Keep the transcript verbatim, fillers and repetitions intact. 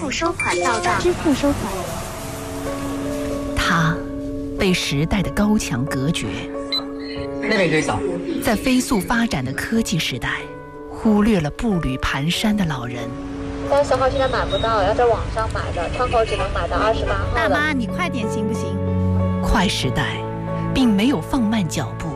付收款到账。 支付收款。 他被时代的高墙隔绝。 那边可以扫。 在飞速发展的科技时代，忽略了步履蹒跚的老人。 三十号现在买不到，要在网上买的，窗口只能买到二十八号的。 大妈，你快点行不行？ 快时代并没有放慢脚步，